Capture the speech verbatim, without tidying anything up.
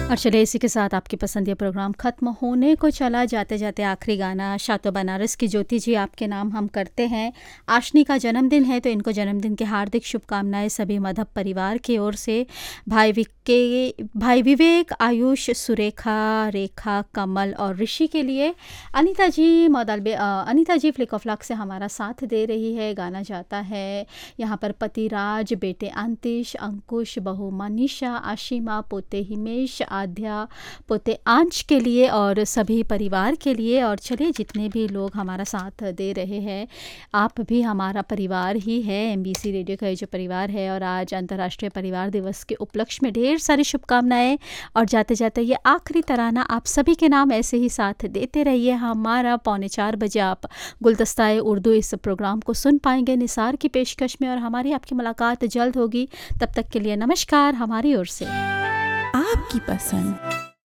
और चलिए इसी के साथ आपकी पसंदीदा प्रोग्राम ख़त्म होने को चला। जाते जाते आखिरी गाना शातो बनारस की ज्योति जी आपके नाम हम करते हैं। आशनी का जन्मदिन है तो इनको जन्मदिन की हार्दिक शुभकामनाएं सभी मधप परिवार की ओर से। भाई विके भाई विवेक, आयुष, सुरेखा, रेखा, कमल और ऋषि के लिए। अनीता जी मौदलबे अनीता जी फ्लिक ऑफ लक से हमारा साथ दे रही है। गाना जाता है यहाँ पर पति राज, बेटे अंतिश, अंकुश, बहू मनीषा, आशिमा, पोते हिमेश, आध्या, पोते आंच के लिए और सभी परिवार के लिए। और चलिए जितने भी लोग हमारा साथ दे रहे हैं, आप भी हमारा परिवार ही है, एमबीसी रेडियो का ये जो परिवार है। और आज अंतर्राष्ट्रीय परिवार दिवस के उपलक्ष्य में ढेर सारी शुभकामनाएं। और जाते जाते ये आखिरी तराना आप सभी के नाम ऐसे ही साथ देते रहिए। हमारा पौने चार बजे आप गुलदस्ताए उर्दू इस प्रोग्राम को सुन पाएंगे निसार की पेशकश में। और हमारी आपकी मुलाकात जल्द होगी। तब तक के लिए नमस्कार हमारी ओर से। आपकी पसंद